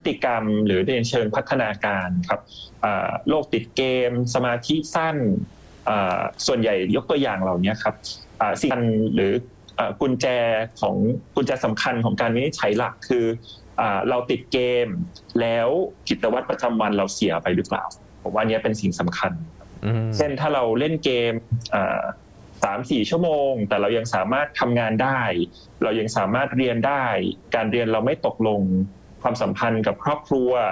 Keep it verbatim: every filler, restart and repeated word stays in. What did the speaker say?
พฤติกรรมหรือในเชิงพัฒนาการครับโรคติดเกมสมาธิสั้นส่วนใหญ่ยกตัวอย่างเหล่านี้ครับสิ่งหรือกุญแจของกุญแจสำคัญของการวินิจฉัยหลักคือเราติดเกมแล้วกิจวัตรประจำวันเราเสียไปหรือเปล่าผมว่านี้เป็นสิ่งสำคัญเช่นถ้าเราเล่นเกมสามสี่ชั่วโมงแต่เรายังสามารถทำงานได้เรายังสามารถเรียนได้การเรียนเราไม่ตกลงความสัมพันธ์กับครอบครัว